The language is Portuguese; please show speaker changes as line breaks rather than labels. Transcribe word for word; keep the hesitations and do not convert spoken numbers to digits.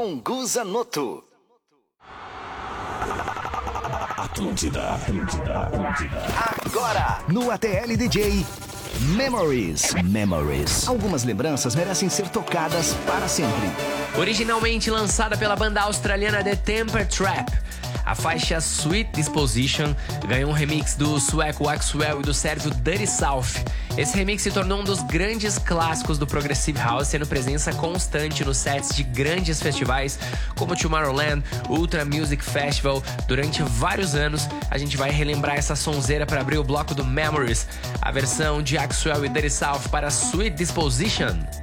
Com Guza Noto.
Atlântida, Atlântida, Atlântida.
Agora, no A T L D J, Memories. Memories. Algumas lembranças merecem ser tocadas para sempre.
Originalmente lançada pela banda australiana The Temper Trap, a faixa Sweet Disposition ganhou um remix do sueco Axwell e do sérvio Dirty South. Esse remix se tornou um dos grandes clássicos do Progressive House, tendo presença constante nos sets de grandes festivais como Tomorrowland, Ultra Music Festival. Durante vários anos, a gente vai relembrar essa sonzeira para abrir o bloco do Memories, a versão de Axwell e Dirty South para Sweet Disposition.